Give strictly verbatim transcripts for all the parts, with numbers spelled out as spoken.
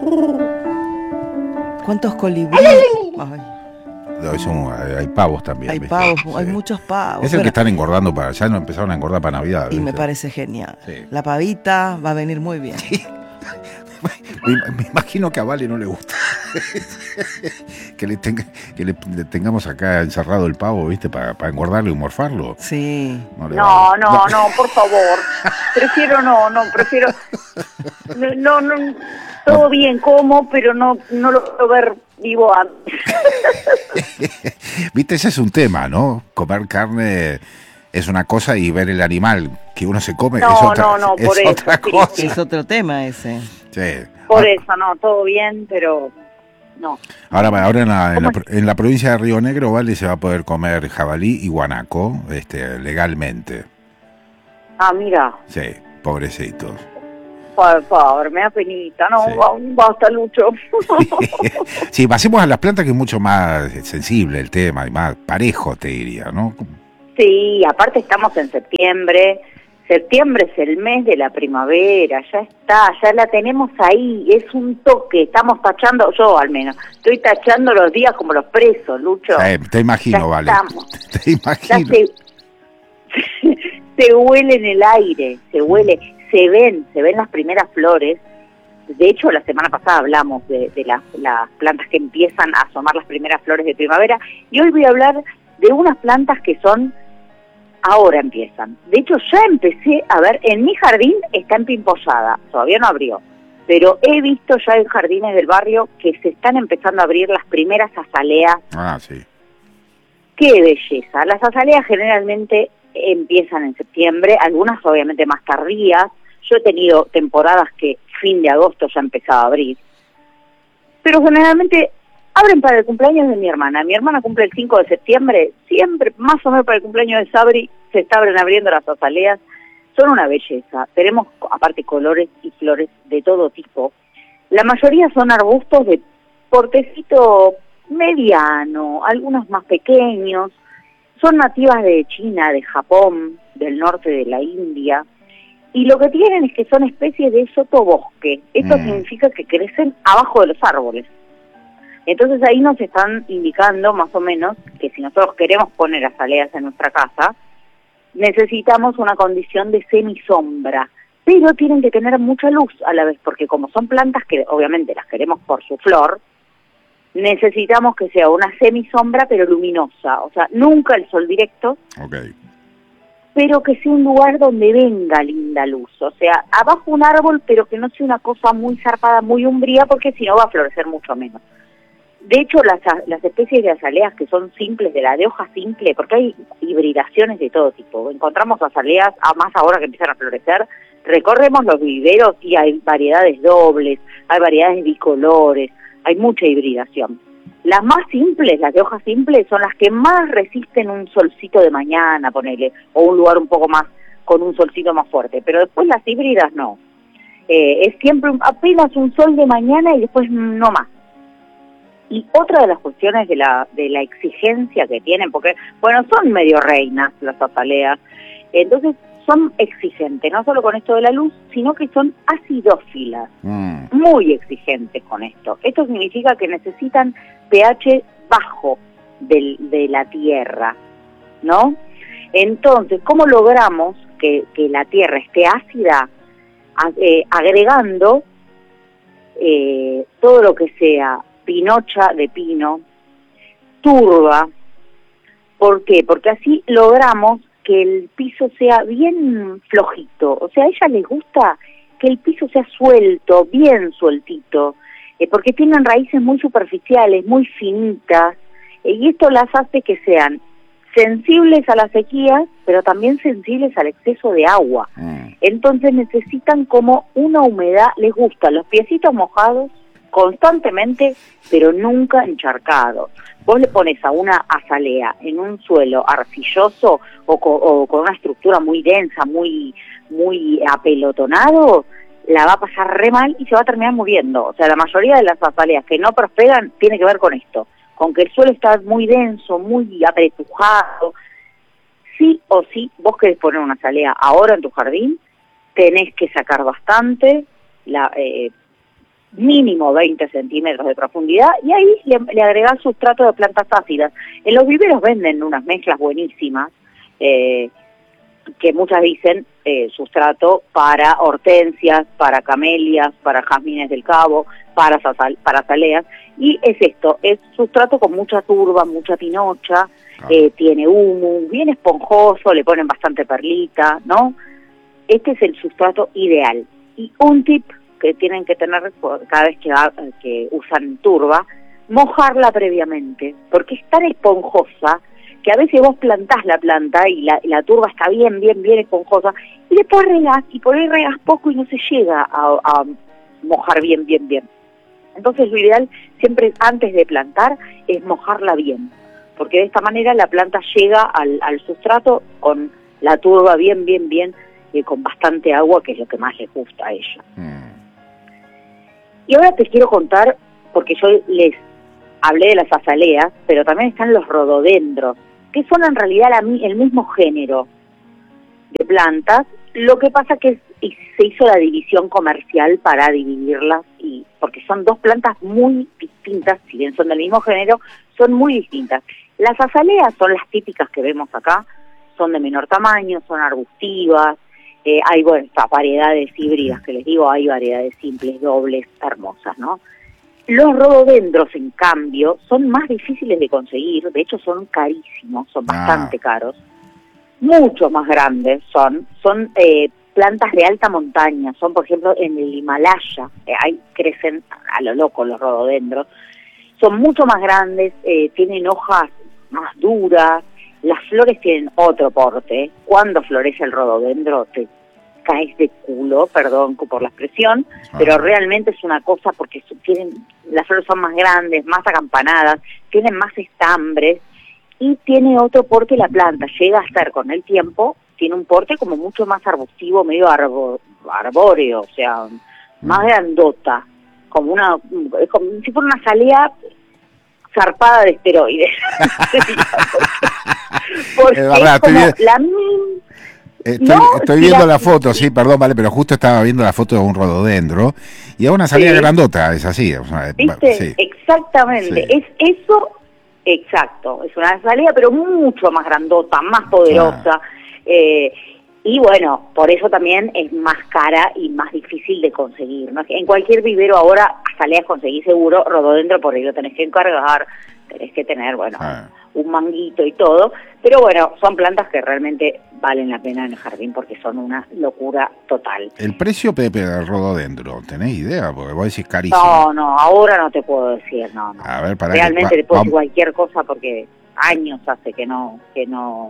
¿Cuántos colibríes? Ay. No, son, hay pavos también. Hay ¿viste? pavos, Sí. hay muchos pavos. Es el Pero... que están engordando para... Ya no empezaron a engordar para Navidad. Y ¿viste? me parece genial. Sí. La pavita va a venir muy bien. Sí. Me, me imagino que a Vale no le gusta que, le, tenga, que le, le tengamos acá encerrado el pavo, ¿viste? Para, para engordarlo y morfarlo. Sí. No, le No, va- no, no, por favor. Prefiero no, no, prefiero... No, no, no, todo bien, como, pero no, no lo puedo ver vivo antes. Viste, ese es un tema, ¿no? Comer carne es una cosa y ver el animal que uno se come No, es otra, no, no, es por eso, otra sí, cosa. sí. Es otro tema ese. Sí. Por Ah, eso, no, todo bien, pero no. Ahora, ahora en, la, en, la, ¿Cómo en la provincia de Río Negro, Vale, se va a poder comer jabalí y guanaco este, legalmente. Ah, mira, Sí, pobrecitos. por favor, me da penita, no, Sí. basta, Lucho. Sí, pasemos a las plantas, que es mucho más sensible el tema y más parejo, te diría, ¿no? Sí, aparte estamos en septiembre. Septiembre es el mes de la primavera, ya está, ya la tenemos ahí, es un toque, estamos tachando, yo al menos, estoy tachando los días como los presos, Lucho. Eh, te imagino, Ya Vale. estamos. Te Ya imagino. se, se huele en el aire, se huele, se ven, se ven las primeras flores. De hecho, la semana pasada hablamos de, de las, las plantas que empiezan a asomar las primeras flores de primavera, y hoy voy a hablar de unas plantas que son... Ahora empiezan. De hecho, ya empecé a ver, en mi jardín está empimpollada, todavía no abrió, pero he visto ya en jardines del barrio que se están empezando a abrir las primeras azaleas. Ah, sí. ¡Qué belleza! Las azaleas generalmente empiezan en septiembre, algunas obviamente más tardías. Yo he tenido temporadas que fin de agosto ya empezaba a abrir, pero generalmente... abren para el cumpleaños de mi hermana. Mi hermana cumple el cinco de septiembre, siempre, más o menos para el cumpleaños de Sabri, se están abriendo las azaleas. Son una belleza. Tenemos, aparte, colores y flores de todo tipo. La mayoría son arbustos de portecito mediano, algunos más pequeños. Son nativas de China, de Japón, del norte de la India. Y lo que tienen es que son especies de sotobosque. Esto Mm. significa que crecen abajo de los árboles. Entonces ahí nos están indicando más o menos que si nosotros queremos poner azaleas en nuestra casa, necesitamos una condición de semisombra, pero tienen que tener mucha luz a la vez, porque como son plantas que obviamente las queremos por su flor, necesitamos que sea una semisombra pero luminosa, o sea, nunca el sol directo, Ok. pero que sea un lugar donde venga linda luz, o sea, abajo un árbol pero que no sea una cosa muy zarpada, muy umbría, porque si no va a florecer mucho menos. De hecho, las, las especies de azaleas que son simples, de la de hoja simple, porque hay hibridaciones de todo tipo. Encontramos azaleas, a más ahora que empiezan a florecer, recorremos los viveros y hay variedades dobles, hay variedades bicolores, hay mucha hibridación. Las más simples, las de hoja simple, son las que más resisten un solcito de mañana, ponele, o un lugar un poco más, con un solcito más fuerte. Pero después las híbridas no. Eh, es siempre apenas un sol de mañana y después no más. Y otra de las cuestiones de la de la exigencia que tienen, porque, bueno, son medio reinas las azaleas, entonces son exigentes, no solo con esto de la luz, sino que son acidófilas, Mm. muy exigentes con esto. Esto significa que necesitan pH bajo del, de la tierra, ¿no? Entonces, ¿cómo logramos que, que la tierra esté ácida? A, eh, agregando eh, todo lo que sea pinocha de pino, turba. ¿Por qué? Porque así logramos que el piso sea bien flojito. O sea, a ella les gusta que el piso sea suelto, bien sueltito, eh, porque tienen raíces muy superficiales, muy finitas, eh, y esto las hace que sean sensibles a la sequía, pero también sensibles al exceso de agua. Mm. Entonces necesitan como una humedad, les gustan los piecitos mojados constantemente, pero nunca encharcados. Vos le pones a una azalea en un suelo arcilloso o, co o con una estructura muy densa, muy muy apelotonado, la va a pasar re mal y se va a terminar muriendo. O sea, la mayoría de las azaleas que no prosperan tiene que ver con esto, con que el suelo está muy denso, muy apretujado. Sí o sí, vos querés poner una azalea ahora en tu jardín, tenés que sacar bastante, la... Eh, mínimo veinte centímetros de profundidad, y ahí le, le agregás sustrato de plantas ácidas. En los viveros venden unas mezclas buenísimas, eh, que muchas dicen eh, sustrato para hortensias, para camelias, para jazmines del Cabo, para, sazal, para zaleas, y es esto, es sustrato con mucha turba, mucha pinocha, ah. eh, tiene humus, bien esponjoso, le ponen bastante perlita, ¿no? Este es el sustrato ideal. Y un tip que tienen que tener cada vez que, que usan turba, mojarla previamente, porque es tan esponjosa que a veces vos plantás la planta y la, la turba está bien, bien, bien esponjosa, y después regás, y por ahí regás poco y no se llega a, a mojar bien, bien, bien. Entonces lo ideal siempre antes de plantar es mojarla bien, porque de esta manera la planta llega al, al sustrato con la turba bien, bien, bien, y con bastante agua, que es lo que más les gusta a ella. Mm. Y ahora te quiero contar, porque yo les hablé de las azaleas, pero también están los rododendros, que son en realidad la, el mismo género de plantas. Lo que pasa que es, se hizo la división comercial para dividirlas, y porque son dos plantas muy distintas, si bien son del mismo género, son muy distintas. Las azaleas son las típicas que vemos acá, son de menor tamaño, son arbustivas, eh, hay bueno, estas variedades híbridas que les digo, hay variedades simples, dobles, hermosas, ¿no? Los rododendros, en cambio, son más difíciles de conseguir, de hecho son carísimos, son bastante ah. caros, mucho más grandes son, son eh, plantas de alta montaña, son por ejemplo en el Himalaya, eh, ahí crecen a lo loco los rododendros, son mucho más grandes, eh, tienen hojas más duras, las flores tienen otro porte. Cuando florece el rododendro te caes de culo, perdón por la expresión, ah. pero realmente es una cosa porque tienen, las flores son más grandes, más acampanadas, tienen más estambres y tiene otro porte la planta, llega a ser con el tiempo, tiene un porte como mucho más arbustivo, medio arbo, arbóreo, o sea, más grandota, como una, es como si fuera una azalea zarpada de esteroides. porque es, verdad, es como bien. la misma. Estoy, no, estoy viendo la, la foto, sí, perdón, vale, pero justo estaba viendo la foto de un rododendro y a una salida sí. grandota, es así. O sea, ¿viste? Sí. Exactamente, sí. es eso, exacto, es una salida pero mucho más grandota, más poderosa, ah. eh, y bueno, por eso también es más cara y más difícil de conseguir, ¿no? En cualquier vivero ahora saleas conseguir seguro, rododendro por ahí lo tenés que encargar, tenés que tener, bueno, ah. un manguito y todo, pero bueno, son plantas que realmente valen la pena en el jardín porque son una locura total. ¿El precio, Pepe, del rododendro, tenés idea? Porque vos decís carísimo. No, no, ahora no te puedo decir, no, no. A ver, para realmente que, te puedo va, decir cualquier cosa porque años hace que no, que no,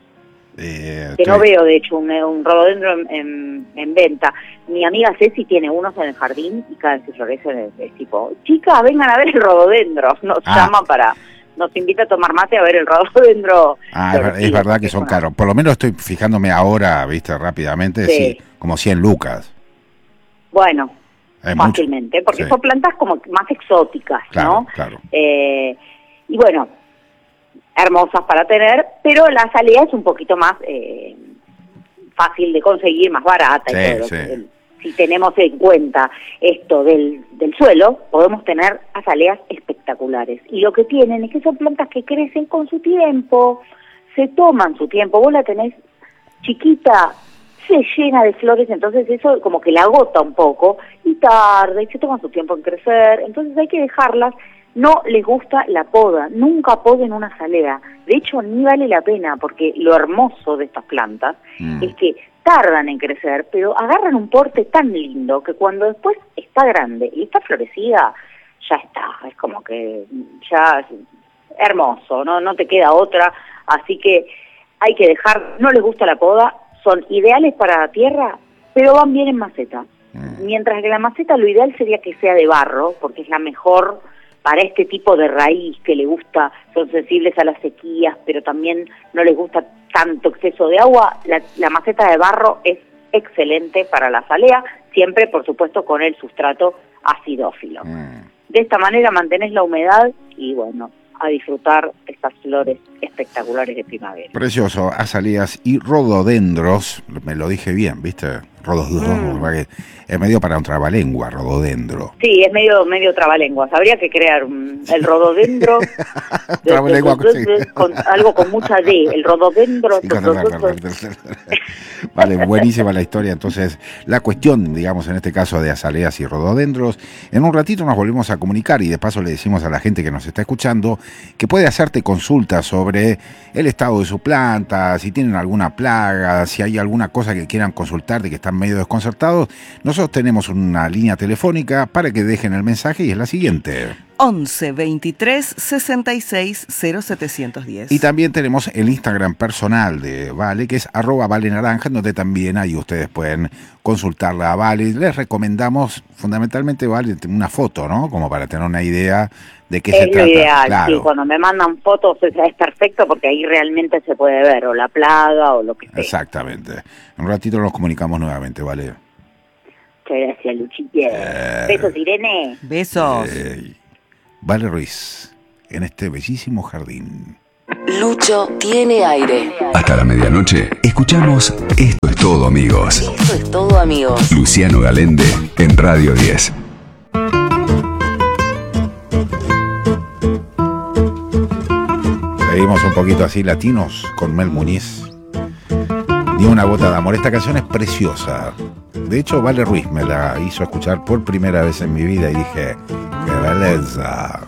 eh, que estoy... no veo de hecho un, un rododendro en, en, en venta. Mi amiga Ceci tiene unos en el jardín y cada vez que florecen es, es tipo, chicas, vengan a ver el rododendro, nos ah. llaman para... nos invita a tomar mate a ver el rododendro. Ah, es, es verdad que son una... caros. Por lo menos estoy fijándome ahora, viste, rápidamente, sí, sí como cien lucas. Bueno, es fácilmente, mucho. porque sí. son plantas como más exóticas, claro, ¿no? Claro. Eh, y bueno, hermosas para tener, pero la azalea es un poquito más eh, fácil de conseguir, más barata sí, y todo. Sí. El, si tenemos en cuenta esto del, del suelo, podemos tener azaleas espectaculares. Y lo que tienen es que son plantas que crecen con su tiempo, se toman su tiempo. Vos la tenés chiquita, se llena de flores, entonces eso como que la agota un poco, y tarda, y se toma su tiempo en crecer. Entonces hay que dejarlas. No les gusta la poda, nunca poden una azalea. De hecho, ni vale la pena, porque lo hermoso de estas plantas mm. es que tardan en crecer, pero agarran un porte tan lindo que cuando después está grande y está florecida, ya está, es como que ya es hermoso, no no te queda otra, así que hay que dejar, no les gusta la poda, son ideales para la tierra, pero van bien en maceta. Mm. Mientras que la maceta lo ideal sería que sea de barro, porque es la mejor para este tipo de raíz que le gusta, son sensibles a las sequías, pero también no les gusta tanto exceso de agua. La, la maceta de barro es excelente para la azalea, siempre por supuesto con el sustrato acidófilo. Mm. De esta manera mantenés la humedad y bueno, a disfrutar estas flores espectaculares de primavera. Precioso, azaleas y rododendros, me lo dije bien, ¿viste? Rododendro, Mm. es medio para un trabalengua, rododendro. Sí, es medio medio trabalenguas. Habría que crear un, el rododendro de- Trabalengua, de- de- de- sí. con algo con mucha D. El rododendro. Sí, vale, buenísima la historia. Entonces, la cuestión, digamos, en este caso de azaleas y rododendros, en un ratito nos volvemos a comunicar y de paso le decimos a la gente que nos está escuchando que puede hacerte consultas sobre el estado de su planta, si tienen alguna plaga, si hay alguna cosa que quieran consultar de que están medio desconcertados. Nosotros tenemos una línea telefónica para que dejen el mensaje y es la siguiente. once veintitrés sesenta y seis cero setecientos diez. Y también tenemos el Instagram personal de Vale, que es arroba Vale Naranja, donde también ahí ustedes pueden consultarla a Vale. Les recomendamos fundamentalmente, Vale, una foto, ¿no? Como para tener una idea de qué Es se lo trata. ideal, Claro. sí. Cuando me mandan fotos es, es perfecto porque ahí realmente se puede ver o la plaga o lo que sea. Exactamente. En un ratito nos comunicamos nuevamente, ¿vale? Muchas gracias, Luchita. Besos, Irene. Besos. Eh, Vale Ruiz, en este bellísimo jardín. Lucho tiene aire. Hasta la medianoche, escuchamos Esto es todo, amigos. Esto es todo, amigos. Luciano Galende en Radio diez. Seguimos un poquito así latinos con Mel Muñiz. Ni una gota de amor. Esta canción es preciosa. De hecho, Vale Ruiz me la hizo escuchar por primera vez en mi vida y dije, ¡qué belleza!